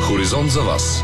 Хоризонт за вас.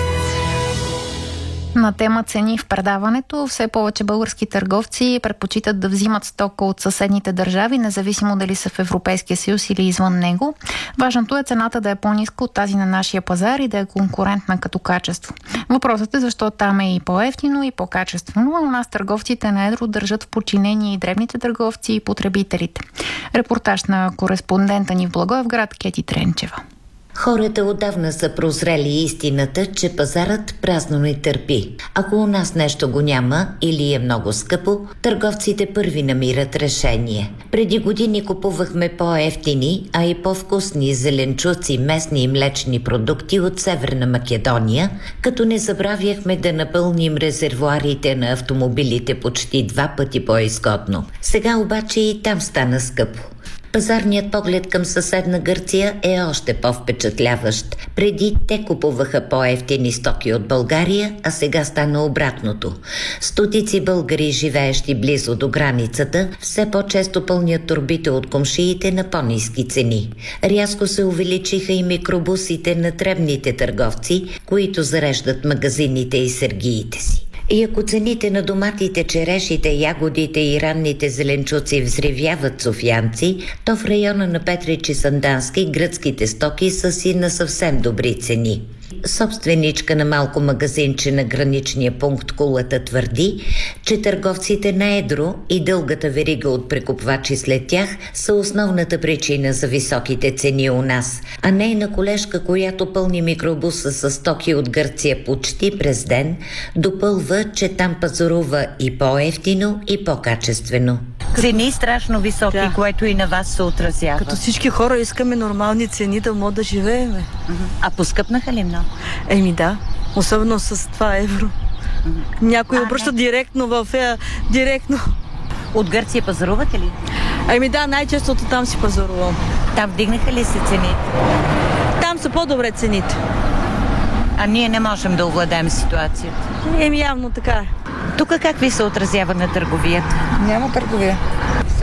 На тема цени в предаването, все повече български търговци предпочитат да взимат стока от съседните държави, независимо дали са в Европейския съюз или извън него. Важното е цената да е по-ниска от тази на нашия пазар и да е конкурентна като качество. Въпросът е защо там е и по-евтино, и по-качествено, а у нас търговците на едро държат в подчинение и дребните търговци и потребителите. Репортаж на кореспондента ни в Благоевград Кети Тренчева. Хората отдавна са прозрели истината, че пазарът празно не търпи. Ако у нас нещо го няма или е много скъпо, търговците първи намират решение. Преди години купувахме по-евтини, а и по-вкусни зеленчуци, местни и млечни продукти от Северна Македония, като не забравяхме да напълним резервоарите на автомобилите почти 2 пъти по-изгодно. Сега обаче и там стана скъпо. Пазарният поглед към съседна Гърция е още по-впечатляващ. Преди те купуваха по-евтини стоки от България, а сега стана обратното. Стотици българи, живеещи близо до границата, все по-често пълнят торбите от комшиите на по-ниски цени. Рязко се увеличиха и микробусите на дребните търговци, които зареждат магазините и сергиите си. И ако цените на доматите, черешите, ягодите и ранните зеленчуци взривяват софиянци, то в района на Петрич и Сандански гръцките стоки са си на съвсем добри цени. Собственичка на малко магазинче на граничния пункт Кулата твърди, че търговците на едро и дългата верига от прекупвачи след тях са основната причина за високите цени у нас, а нейна колежка, която пълни микробуса с стоки от Гърция почти през ден, допълва, че там пазарува и по-евтино, и по-качествено. Цени страшно високи, да, което и на вас се отразява. Като всички хора искаме нормални цени да могат да живеем. А поскъпнаха ли много? Еми да, особено с 2 евро. Някои обръщат директно директно. От Гърция пазарувате ли? Еми да, най-честото там си пазарувам. Там вдигнаха ли се цените? Там са по-добре цените. А ние не можем да овладеем ситуацията. Еми явно така е. Тук как ви се отразява на търговията? Няма търговия.